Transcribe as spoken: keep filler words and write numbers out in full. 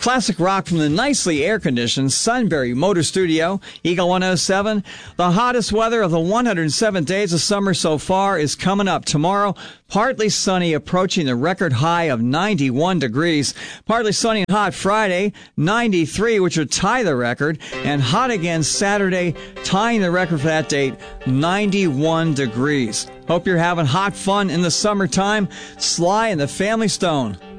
Classic rock from the nicely air-conditioned Sunbury Motor Studio. Eagle one oh seven. The hottest weather of the one hundred seven days of summer so far is coming up tomorrow. Partly sunny, approaching the record high of ninety-one degrees. Partly sunny and hot Friday, ninety-three, which would tie the record. And hot again Saturday, tying the record for that date, ninety-one degrees. Hope you're having hot fun in the summertime. Sly and the Family Stone.